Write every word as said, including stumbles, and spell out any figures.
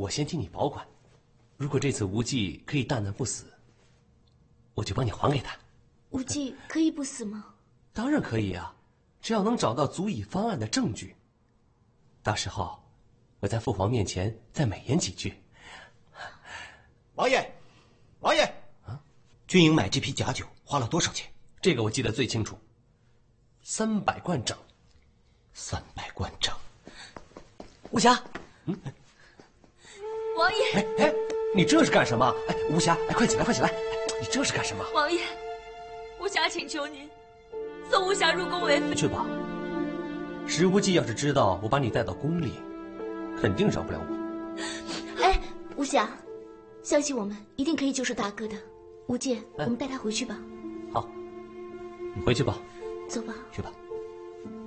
我先替你保管。如果这次无忌可以大难不死，我就帮你还给他。 无忌可以不死吗？ 当然可以啊，只要能找到足以翻案的证据。到时候，我在父皇面前再美言几句。 王爷，王爷，啊，军营买这批假酒花了多少钱？ 这个我记得最清楚，三百贯整。 三百贯整。 无暇，嗯， 王爷， 哎哎，你这是干什么？哎，无暇，哎，快起来，快起来！你这是干什么？ 王爷，无暇请求您送无暇入宫为妃。 去吧。石无忌要是知道我把你带到宫里，肯定饶不了我。 哎，无暇，相信我们一定可以救出大哥的。无忌，我们带他回去吧。 好，你回去吧。 走吧。 去吧。